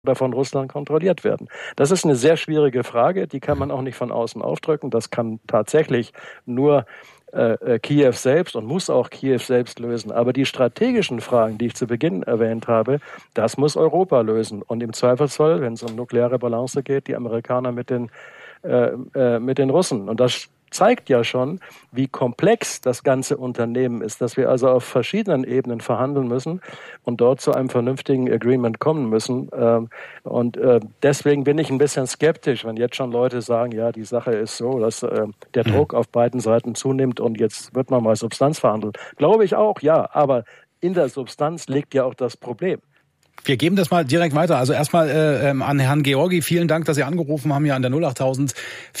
oder von Russland kontrolliert werden? Das ist eine sehr schwierige Frage, die kann man auch nicht von außen aufdrücken. Das kann tatsächlich nur Kiew selbst und muss auch Kiew selbst lösen. Aber die strategischen Fragen, die ich zu Beginn erwähnt habe, das muss Europa lösen. Und im Zweifelsfall, wenn es um nukleare Balance geht, die Amerikaner mit den Russen. Und das zeigt ja schon, wie komplex das ganze Unternehmen ist, dass wir also auf verschiedenen Ebenen verhandeln müssen und dort zu einem vernünftigen Agreement kommen müssen. Deswegen bin ich ein bisschen skeptisch, wenn jetzt schon Leute sagen, ja, die Sache ist so, dass der Druck auf beiden Seiten zunimmt und jetzt wird man mal Substanz verhandeln. Glaube ich auch, ja, aber in der Substanz liegt ja auch das Problem. Wir geben das mal direkt weiter. Also erstmal an Herrn Georgi, vielen Dank, dass Sie angerufen haben hier an der 08000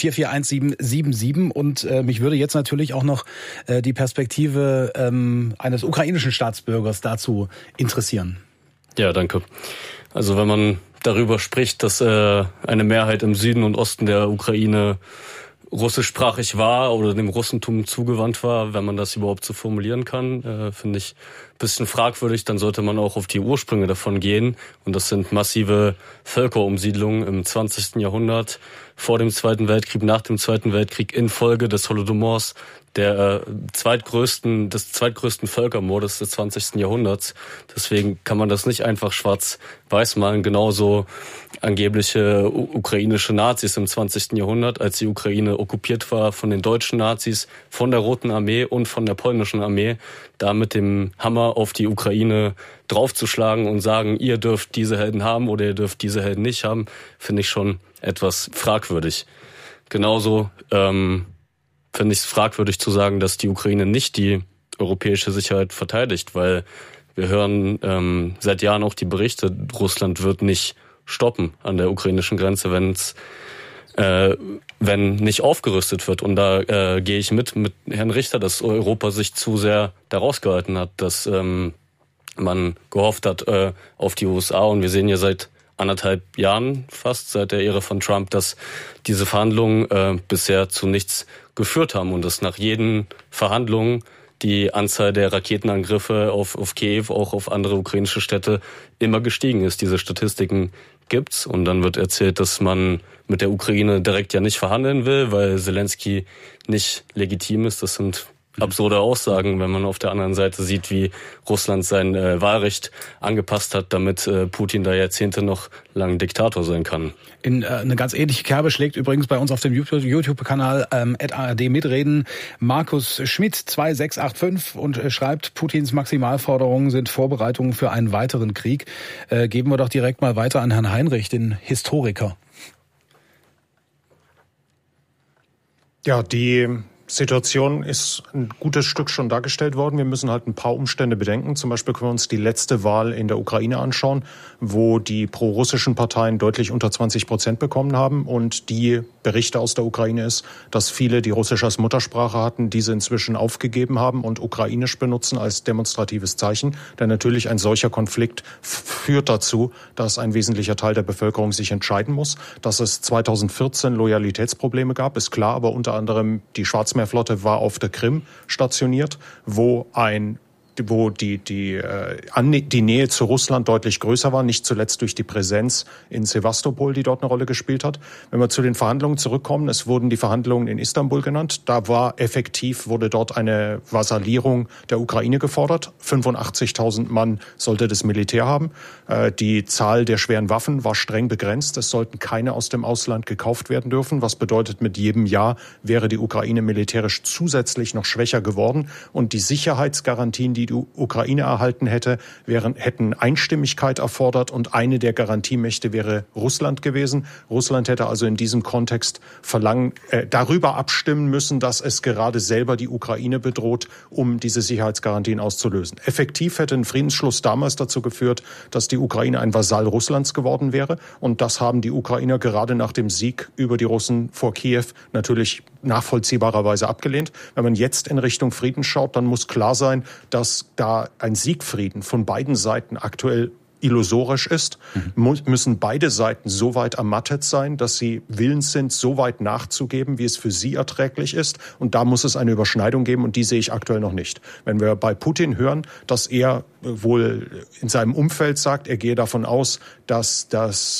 441777. Und mich würde jetzt natürlich auch noch die Perspektive eines ukrainischen Staatsbürgers dazu interessieren. Ja, danke. Also wenn man darüber spricht, dass eine Mehrheit im Süden und Osten der Ukraine russischsprachig war oder dem Russentum zugewandt war, wenn man das überhaupt so formulieren kann, finde ich ein bisschen fragwürdig. Dann sollte man auch auf die Ursprünge davon gehen. Und das sind massive Völkerumsiedlungen im 20. Jahrhundert, vor dem Zweiten Weltkrieg, nach dem Zweiten Weltkrieg, infolge des Holodomors, des zweitgrößten Völkermordes des 20. Jahrhunderts. Deswegen kann man das nicht einfach schwarz-weiß malen. Genauso angebliche ukrainische Nazis im 20. Jahrhundert, als die Ukraine okkupiert war von den deutschen Nazis, von der Roten Armee und von der polnischen Armee, da mit dem Hammer auf die Ukraine draufzuschlagen und sagen, ihr dürft diese Helden haben oder ihr dürft diese Helden nicht haben, finde ich schon etwas fragwürdig. Genauso finde ich es fragwürdig zu sagen, dass die Ukraine nicht die europäische Sicherheit verteidigt, weil wir hören seit Jahren auch die Berichte, Russland wird nicht stoppen an der ukrainischen Grenze, wenn nicht aufgerüstet wird. Und da gehe ich mit Herrn Richter, dass Europa sich zu sehr daraus gehalten hat, dass man gehofft hat auf die USA. Und wir sehen ja seit 1,5 Jahren fast, seit der Ära von Trump, dass diese Verhandlungen bisher zu nichts geführt haben und dass nach jeden Verhandlungen die Anzahl der Raketenangriffe auf Kiew, auch auf andere ukrainische Städte, immer gestiegen ist. Diese Statistiken gibt's. Und dann wird erzählt, dass man mit der Ukraine direkt ja nicht verhandeln will, weil Zelensky nicht legitim ist. Das sind absurde Aussagen, wenn man auf der anderen Seite sieht, wie Russland sein Wahlrecht angepasst hat, damit Putin da Jahrzehnte noch lang Diktator sein kann. In eine ganz ähnliche Kerbe schlägt übrigens bei uns auf dem YouTube-Kanal @ARD mitreden Markus Schmidt 2685 und schreibt, Putins Maximalforderungen sind Vorbereitungen für einen weiteren Krieg. Geben wir doch direkt mal weiter an Herrn Heinrich, den Historiker. Ja, die Situation ist ein gutes Stück schon dargestellt worden. Wir müssen halt ein paar Umstände bedenken. Zum Beispiel können wir uns die letzte Wahl in der Ukraine anschauen, wo die pro-russischen Parteien deutlich unter 20% bekommen haben. Und die Berichte aus der Ukraine ist, dass viele, die Russisch als Muttersprache hatten, diese inzwischen aufgegeben haben und Ukrainisch benutzen als demonstratives Zeichen. Denn natürlich ein solcher Konflikt führt dazu, dass ein wesentlicher Teil der Bevölkerung sich entscheiden muss. Dass es 2014 Loyalitätsprobleme gab, ist klar, aber unter anderem die Schwarzmeerflotte war auf der Krim stationiert, wo die Nähe zu Russland deutlich größer war, nicht zuletzt durch die Präsenz in Sevastopol, die dort eine Rolle gespielt hat. Wenn wir zu den Verhandlungen zurückkommen, es wurden die Verhandlungen in Istanbul genannt. Da wurde dort eine Vasallierung der Ukraine gefordert. 85.000 Mann sollte das Militär haben. Die Zahl der schweren Waffen war streng begrenzt. Es sollten keine aus dem Ausland gekauft werden dürfen, was bedeutet, mit jedem Jahr wäre die Ukraine militärisch zusätzlich noch schwächer geworden. Und die Sicherheitsgarantien, die Ukraine erhalten hätten Einstimmigkeit erfordert und eine der Garantiemächte wäre Russland gewesen. Russland hätte also in diesem Kontext darüber abstimmen müssen, dass es gerade selber die Ukraine bedroht, um diese Sicherheitsgarantien auszulösen. Effektiv hätte ein Friedensschluss damals dazu geführt, dass die Ukraine ein Vasall Russlands geworden wäre. Und das haben die Ukrainer gerade nach dem Sieg über die Russen vor Kiew natürlich nachvollziehbarerweise abgelehnt. Wenn man jetzt in Richtung Frieden schaut, dann muss klar sein, dass da ein Siegfrieden von beiden Seiten aktuell illusorisch ist, müssen beide Seiten so weit ermattet sein, dass sie willens sind, so weit nachzugeben, wie es für sie erträglich ist. Und da muss es eine Überschneidung geben und die sehe ich aktuell noch nicht. Wenn wir bei Putin hören, dass er wohl in seinem Umfeld sagt, er gehe davon aus, dass das